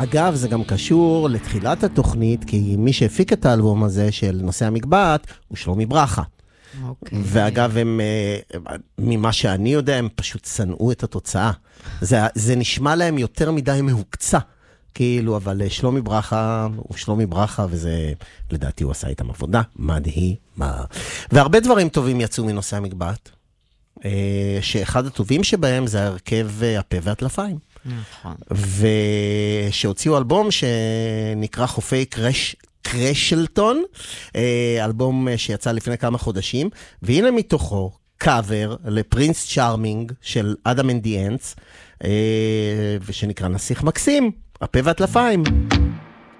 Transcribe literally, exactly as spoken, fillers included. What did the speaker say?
אגב, זה גם קשור לתחילת התוכנית, כי מי שהפיק את האלבום הזה של נושא המגבעת, הוא שלומי ברכה. אוקיי. ואגב, הם, ממה שאני יודע, הם פשוט שנאו את התוצאה. זה, זה נשמע להם יותר מדי מהוקצה, כאילו, אבל שלומי ברכה, הוא שלומי ברכה, וזה, לדעתי, הוא עשה איתם עבודה מדהימה. והרבה דברים טובים יצאו מנושא המגבעת, שאחד הטובים שבהם זה הרכב הפה והטלפיים. נכון. ושהוציאו אלבום שנקרא חופי קרש, קרשלטון, אלבום שיצא לפני כמה חודשים, והנה מתוכו קאבר לפרינס צ'ארמינג של אדם אנד די אנטס, ושנקרא נסיך מקסים, הפה והטלפיים.